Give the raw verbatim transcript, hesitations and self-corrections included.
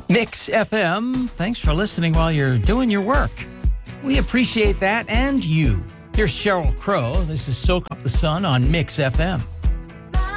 Mix F M, thanks for listening while you're doing your work. We appreciate that and you. Here's Sheryl Crow. This is Soak Up the Sun on Mix F M.